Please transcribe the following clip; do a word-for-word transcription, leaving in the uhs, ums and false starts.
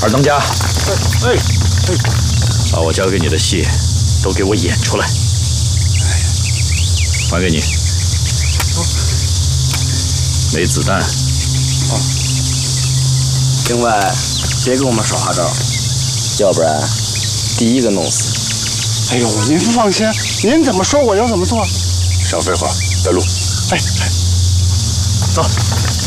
二当家， 哎哎， 把我交给你的戏都给我演出来。还给你。没子弹。 哦。 另外，别给我们耍花招，要不然第一个弄死。 哎呦，您放心，您怎么说我就怎么做。 少废话，带路。 哎哎， 走。